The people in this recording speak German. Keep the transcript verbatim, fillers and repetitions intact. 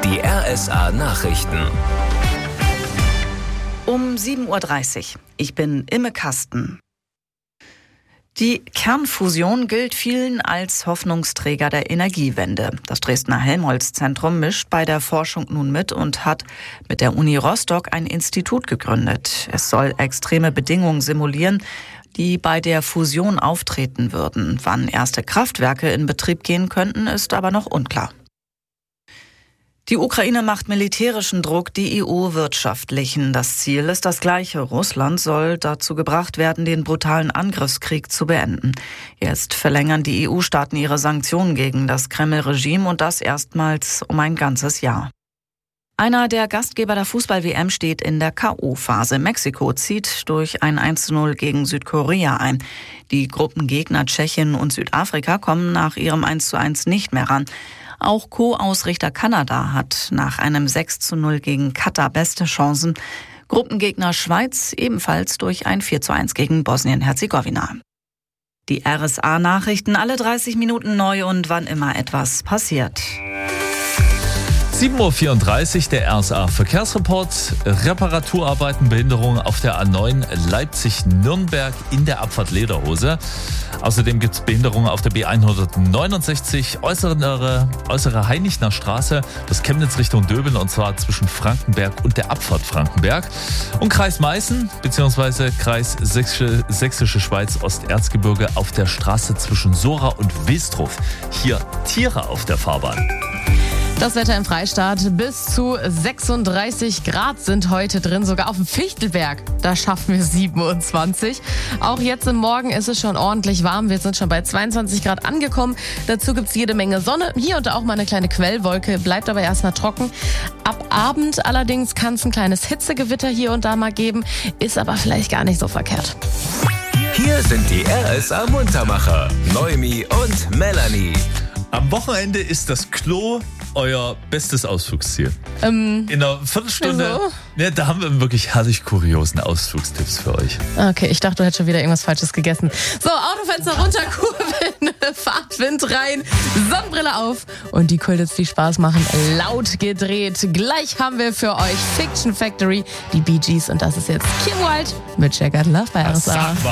Die R S A-Nachrichten. Um sieben Uhr dreißig. Ich bin Imme Kasten. Die Kernfusion gilt vielen als Hoffnungsträger der Energiewende. Das Dresdner Helmholtz-Zentrum mischt bei der Forschung nun mit und hat mit der Uni Rostock ein Institut gegründet. Es soll extreme Bedingungen simulieren, die bei der Fusion auftreten würden. Wann erste Kraftwerke in Betrieb gehen könnten, ist aber noch unklar. Die Ukraine macht militärischen Druck, die E U wirtschaftlichen. Das Ziel ist das gleiche. Russland soll dazu gebracht werden, den brutalen Angriffskrieg zu beenden. Jetzt verlängern die E U-Staaten ihre Sanktionen gegen das Kreml-Regime und das erstmals um ein ganzes Jahr. Einer der Gastgeber der Fußball-W M steht in der K O-Phase. Mexiko zieht durch ein eins zu null gegen Südkorea ein. Die Gruppengegner Tschechien und Südafrika kommen nach ihrem eins zu eins nicht mehr ran. Auch Co-Ausrichter Kanada hat nach einem sechs zu null gegen Katar beste Chancen. Gruppengegner Schweiz ebenfalls durch ein vier zu eins gegen Bosnien-Herzegowina. Die R S A-Nachrichten alle dreißig Minuten neu und wann immer etwas passiert. sieben Uhr vierunddreißig, der R S A-Verkehrsreport. Reparaturarbeiten, Behinderungen auf der A neun Leipzig-Nürnberg in der Abfahrt Lederhose. Außerdem gibt es Behinderungen auf der B hundertneunundsechzig, äußere, äußere Heinichner Straße, das Chemnitz Richtung Döbeln, und zwar zwischen Frankenberg und der Abfahrt Frankenberg. Und Kreis Meißen bzw. Kreis Sächsische, Sächsische Schweiz Osterzgebirge auf der Straße zwischen Sora und Wilsdruff. Hier Tiere auf der Fahrbahn. Das Wetter im Freistaat, bis zu sechsunddreißig Grad sind heute drin, sogar auf dem Fichtelberg. Da schaffen wir siebenundzwanzig. Auch jetzt im Morgen ist es schon ordentlich warm. Wir sind schon bei zweiundzwanzig Grad angekommen. Dazu gibt es jede Menge Sonne. Hier und da auch mal eine kleine Quellwolke, bleibt aber erstmal trocken. Ab Abend allerdings kann es ein kleines Hitzegewitter hier und da mal geben, ist aber vielleicht gar nicht so verkehrt. Hier sind die R S A-Muntermacher, Noemi und Melanie. Am Wochenende ist das Klo euer bestes Ausflugsziel. Ähm, In einer Viertelstunde, wieso? Ja, da haben wir wirklich herrlich kuriosen Ausflugstipps für euch. Okay, ich dachte, du hättest schon wieder irgendwas Falsches gegessen. So, Autofenster runterkurbeln, Fahrtwind rein, Sonnenbrille auf und die Coldets, die Spaß machen, laut gedreht. Gleich haben wir für euch Fiction Factory, die Bee Gees, und das ist jetzt Kim Wilde mit Check Out Love bei R S A.